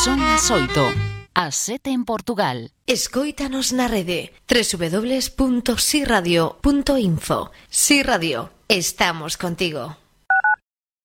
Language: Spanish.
Son as 8, as 7 en Portugal. Escóitanos na rede www.siradio.info. Si Radio, estamos contigo.